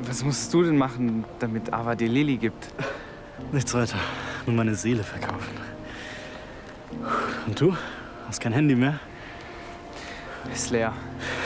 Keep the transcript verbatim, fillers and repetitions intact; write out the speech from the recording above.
Was musst du denn machen, damit Ava dir Lili gibt? Nichts weiter. Nur meine Seele verkaufen. Und du? Hast kein Handy mehr? Ist leer.